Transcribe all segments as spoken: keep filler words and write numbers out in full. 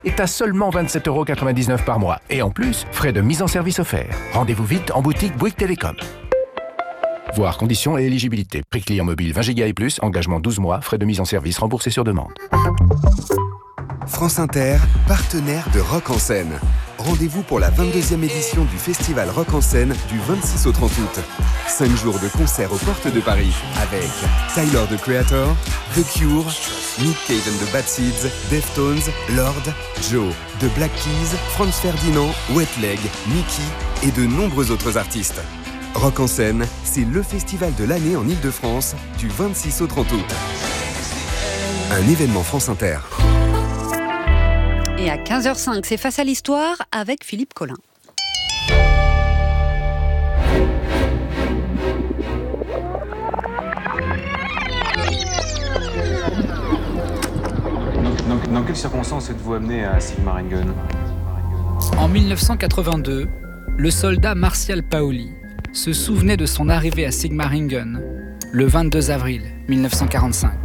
est à seulement vingt-sept euros quatre-vingt-dix-neuf par mois. Et en plus, frais de mise en service offerts. Rendez-vous vite en boutique Bouygues Télécom. Voir conditions et éligibilité. Prix client mobile vingt giga et plus, engagement douze mois, frais de mise en service remboursés sur demande. France Inter, partenaire de Rock en Scène. Rendez-vous pour la vingt-deuxième édition du Festival Rock en Scène du vingt-six au trente août. cinq jours de concerts aux portes de Paris avec Tyler, the Creator, The Cure, Nick Cave and the Bad Seeds, Deftones, Lord, Joe, The Black Keys, Franz Ferdinand, Wet Leg, Mickey et de nombreux autres artistes. Rock en Scène, c'est le festival de l'année en Ile-de-France du vingt-six au trente août. Un événement France Inter. Et à quinze heures cinq, c'est Face à l'Histoire avec Philippe Collin. Dans, dans, dans quelles circonstances êtes-vous amené à Sigmaringen ? En dix-neuf cent quatre-vingt-deux, le soldat Martial Paoli se souvenait de son arrivée à Sigmaringen le vingt-deux avril dix-neuf cent quarante-cinq.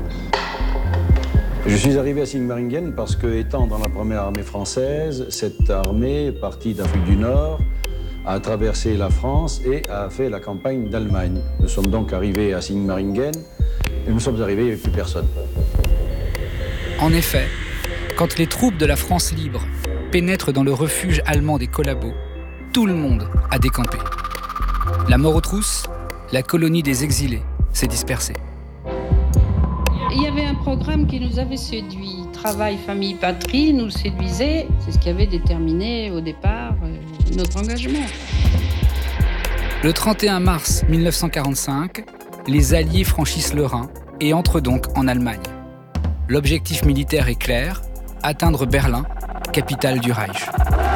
Je suis arrivé à Sigmaringen parce que, étant dans la première armée française, cette armée, partie d'Afrique du Nord, a traversé la France et a fait la campagne d'Allemagne. Nous sommes donc arrivés à Sigmaringen et nous sommes arrivés, il n'y avait plus personne. En effet, quand les troupes de la France libre pénètrent dans le refuge allemand des Collabos, tout le monde a décampé. La mort aux trousses, la colonie des exilés s'est dispersée. Il y avait un programme qui nous avait séduit. Travail, famille, patrie nous séduisait. C'est ce qui avait déterminé au départ euh, notre engagement. Le trente et un mars dix-neuf cent quarante-cinq, les Alliés franchissent le Rhin et entrent donc en Allemagne. L'objectif militaire est clair, atteindre Berlin, capitale du Reich.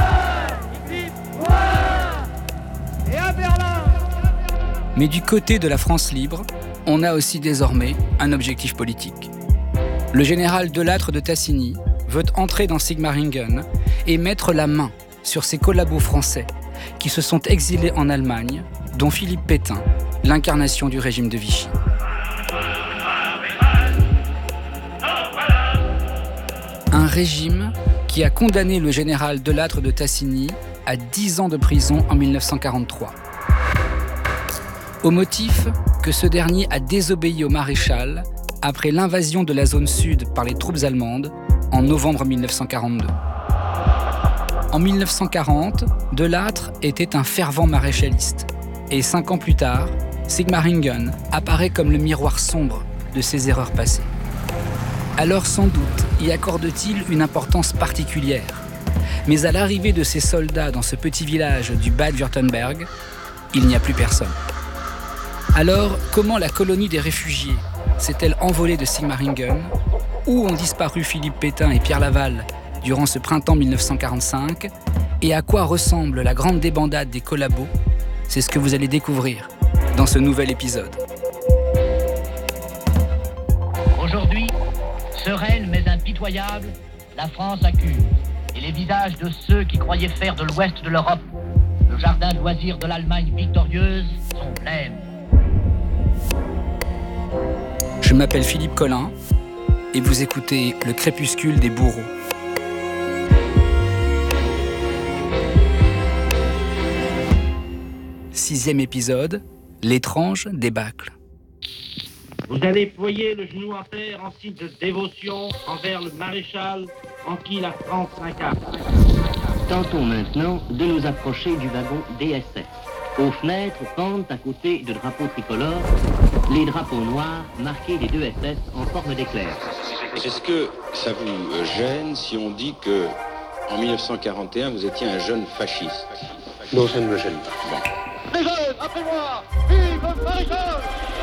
Mais du côté de la France libre, on a aussi désormais un objectif politique. Le général Delattre de Tassigny veut entrer dans Sigmaringen et mettre la main sur ses collabos français qui se sont exilés en Allemagne, dont Philippe Pétain, l'incarnation du régime de Vichy. Un régime qui a condamné le général Delattre de Tassigny à dix ans de prison en dix-neuf cent quarante-trois. Au motif que ce dernier a désobéi au maréchal après l'invasion de la zone sud par les troupes allemandes en novembre dix-neuf cent quarante-deux. En dix-neuf cent quarante, Delattre était un fervent maréchaliste et cinq ans plus tard, Sigmaringen apparaît comme le miroir sombre de ses erreurs passées. Alors sans doute y accorde-t-il une importance particulière, mais à l'arrivée de ses soldats dans ce petit village du Bade-Württemberg, il n'y a plus personne. Alors, comment la colonie des réfugiés s'est-elle envolée de Sigmaringen? Où ont disparu Philippe Pétain et Pierre Laval durant ce printemps dix-neuf cent quarante-cinq? Et à quoi ressemble la grande débandade des Collabos? C'est ce que vous allez découvrir dans ce nouvel épisode. Aujourd'hui, sereine mais impitoyable, la France accuse. Et les visages de ceux qui croyaient faire de l'ouest de l'Europe le jardin de loisirs de l'Allemagne victorieuse sont blêmes. Je m'appelle Philippe Collin et vous écoutez Le Crépuscule des bourreaux. Sixième épisode, l'étrange débâcle. Vous allez ployer le genou en terre en signe de dévotion envers le maréchal en qui la France s'incarne. Tentons maintenant de nous approcher du wagon D S S. Aux fenêtres pendent à côté de drapeaux tricolores les drapeaux noirs marqués des deux S S en forme d'éclair. Est-ce que ça vous gêne si on dit que en dix-neuf cent quarante et un vous étiez un jeune fasciste? Non, ça ne me gêne pas. Bon. Les jeunes, après moi, vive le maréchal!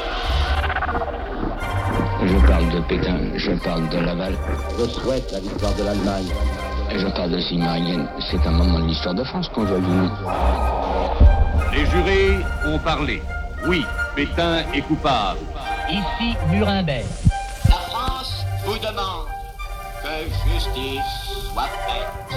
Je parle de Pétain, je parle de Laval. Je souhaite la victoire de l'Allemagne. Je parle de Sigmaringen. C'est un moment de l'histoire de France qu'on doit vivre. Les jurés ont parlé. Oui, Pétain est coupable. Ici, Nuremberg. La France vous demande que justice soit faite.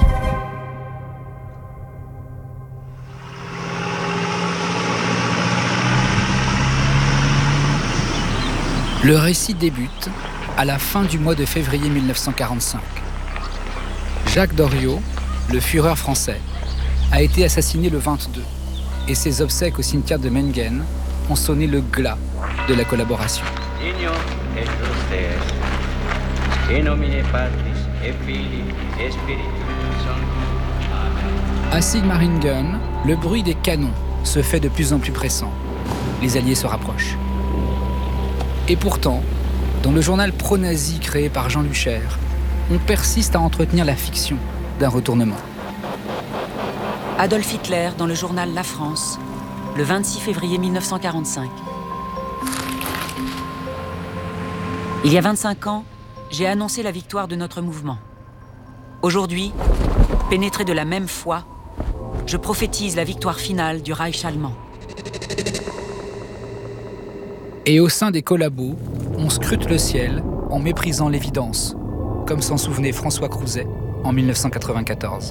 Le récit débute à la fin du mois de février dix-neuf cent quarante-cinq. Jacques Doriot, le Führer français, a été assassiné le vingt-deux et ses obsèques au cimetière de Mengen ont sonné le glas de la collaboration. À Sigmaringen, le bruit des canons se fait de plus en plus pressant. Les Alliés se rapprochent. Et pourtant, dans le journal pro-nazi créé par Jean Lucher, on persiste à entretenir la fiction d'un retournement. Adolf Hitler dans le journal La France, le vingt-six février mille neuf cent quarante-cinq. Il y a vingt-cinq ans, j'ai annoncé la victoire de notre mouvement. Aujourd'hui, pénétré de la même foi, je prophétise la victoire finale du Reich allemand. Et au sein des collabos, on scrute le ciel en méprisant l'évidence, comme s'en souvenait François Crouzet en mille neuf cent quatre-vingt-quatorze.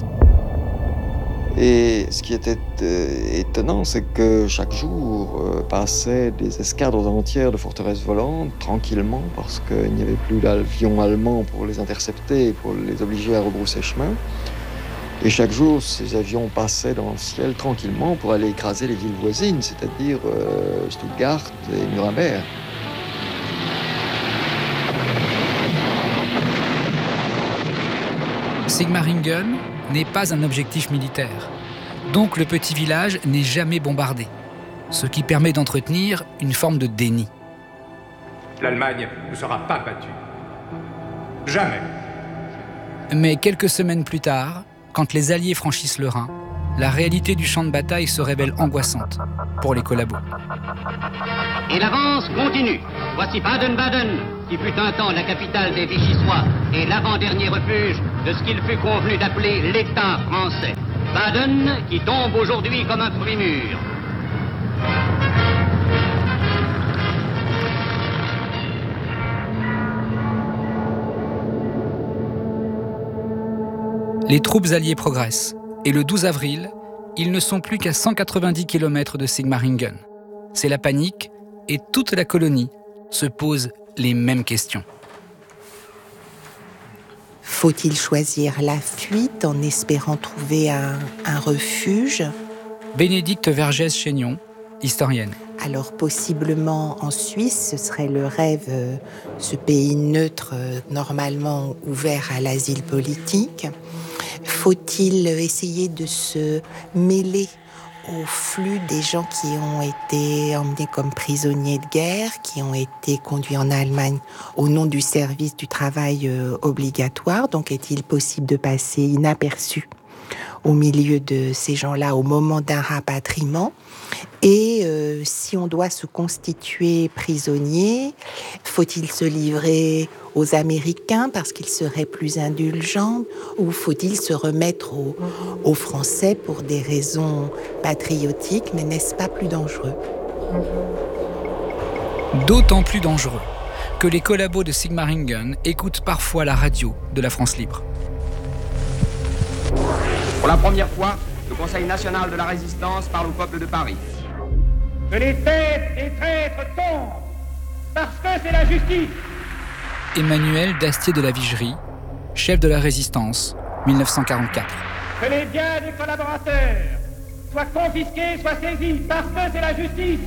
Et ce qui était euh, étonnant, c'est que chaque jour euh, passaient des escadres entières de forteresses volantes, tranquillement, parce qu'il n'y avait plus d'avions allemands pour les intercepter et pour les obliger à rebrousser chemin. Et chaque jour, ces avions passaient dans le ciel tranquillement pour aller écraser les villes voisines, c'est-à-dire euh, Stuttgart et Nuremberg. Sigmaringen n'est pas un objectif militaire. Donc le petit village n'est jamais bombardé, ce qui permet d'entretenir une forme de déni. L'Allemagne ne sera pas battue. Jamais. Mais quelques semaines plus tard, quand les Alliés franchissent le Rhin, la réalité du champ de bataille se révèle angoissante pour les collabos. Et l'avance continue. Voici Baden-Baden, qui fut un temps la capitale des Vichysois et l'avant-dernier refuge de ce qu'il fut convenu d'appeler l'État français. Baden, qui tombe aujourd'hui comme un fruit mûr. Les troupes alliées progressent, et le douze avril, ils ne sont plus qu'à cent quatre-vingt-dix kilomètres de Sigmaringen. C'est la panique, et toute la colonie se pose les mêmes questions. Faut-il choisir la fuite en espérant trouver un, un refuge ? Bénédicte Vergès-Chaignon, historienne. Alors possiblement en Suisse, ce serait le rêve, euh, ce pays neutre, euh, normalement ouvert à l'asile politique. Faut-il essayer de se mêler au flux des gens qui ont été emmenés comme prisonniers de guerre, qui ont été conduits en Allemagne au nom du service du travail euh, obligatoire. Donc est-il possible de passer inaperçu au milieu de ces gens-là au moment d'un rapatriement? Et euh, si on doit se constituer prisonnier, faut-il se livrer aux Américains parce qu'ils seraient plus indulgents, ou faut-il se remettre aux, aux Français pour des raisons patriotiques, mais n'est-ce pas plus dangereux ? D'autant plus dangereux que les collabos de Sigmaringen écoutent parfois la radio de la France libre. Pour la première fois, le Conseil national de la résistance parle au peuple de Paris. Que les têtes des traîtres tombent, parce que c'est la justice. Emmanuel Dastier de la Vigerie, chef de la résistance, mille neuf cent quarante-quatre. Que les biens des collaborateurs soient confisqués, soient saisis, parce que c'est la justice.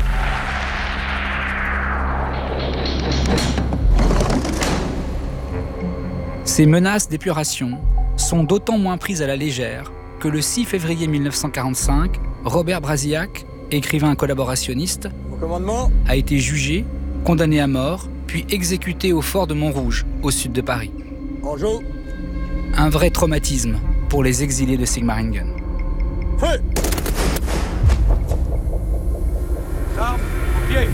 Ces menaces d'épuration sont d'autant moins prises à la légère que le six février mille neuf cent quarante-cinq, Robert Brasillac, écrivain collaborationniste, a été jugé, condamné à mort, puis exécuté au fort de Montrouge, au sud de Paris. Bonjour. Un vrai traumatisme pour les exilés de Sigmaringen. Feu. Armes au pied.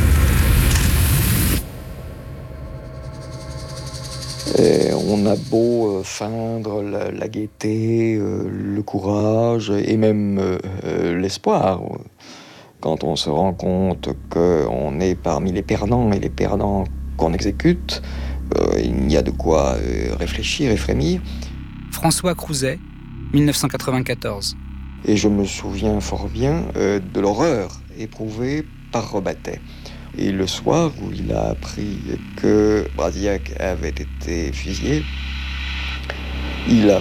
Et on a beau euh, feindre la, la gaieté, euh, le courage et même euh, euh, l'espoir. Quand on se rend compte qu'on est parmi les perdants et les perdants qu'on exécute, euh, il y a de quoi euh, réfléchir et frémir. François Crouzet, mille neuf cent quatre-vingt-quatorze. Et je me souviens fort bien euh, de l'horreur éprouvée par Rebattet. Et le soir où il a appris que Brasillac avait été fusillé, il a